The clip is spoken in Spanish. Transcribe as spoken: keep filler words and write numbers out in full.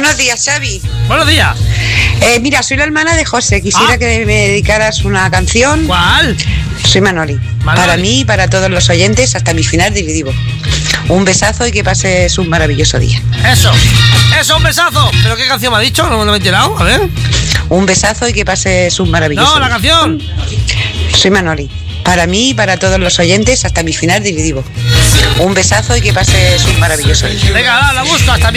Buenos días, Xavi. Buenos días. Eh, mira, soy la hermana de José. Quisiera ah. que me dedicaras una canción. ¿Cuál? Soy Manoli. Manoli. Para mí y para todos los oyentes, hasta mi final dividivo. Un besazo y que pases un maravilloso día. Eso, eso, un besazo. ¿Pero qué canción me ha dicho? No, no me he enterado. A ver. Un besazo y que pases un maravilloso No, la día. canción. Soy Manoli. Para mí y para todos los oyentes, hasta mi final dividivo. Un besazo y que pases un maravilloso día. Venga, la busco hasta mi